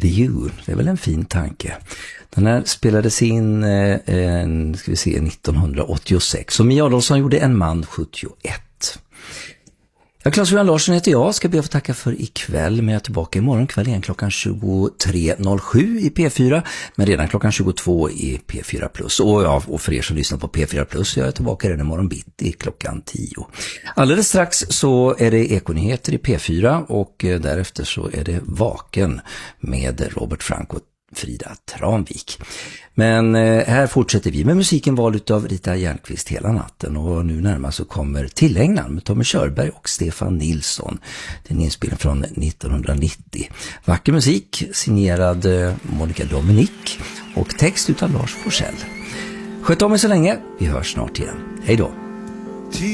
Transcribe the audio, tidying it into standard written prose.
the You. Det är väl en fin tanke. Den här spelades in 1986 och Mia Adolfsson gjorde En man 71. Claes-Johan Larsson heter jag. Ska be att få tacka för ikväll, men jag är tillbaka imorgon kväll igen klockan 23.07 i P4, men redan klockan 22 i P4 Plus. Och för er som lyssnar på P4 Plus, jag är tillbaka redan imorgon bitti klockan 10. Alldeles strax så är det Ekonyheter i P4 och därefter så är det Vaken med Robert Frank och Frida Tranvik. Men här fortsätter vi med musiken val av Rita Järnqvist hela natten, och nu närmast så kommer Tillägnan med Tommy Körberg och Stefan Nilsson. Det är en inspelning från 1990. Vacker musik signerad Monica Dominic och text utav Lars Forssell. Sköt om er så länge, vi hörs snart igen. Hej då!